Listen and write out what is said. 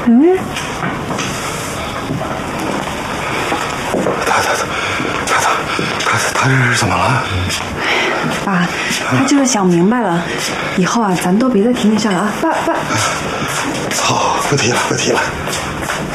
嗯。 他这是怎么了？ 爸，他就是想明白了，以后啊，咱都别再提那事了啊！爸。 好，不提了。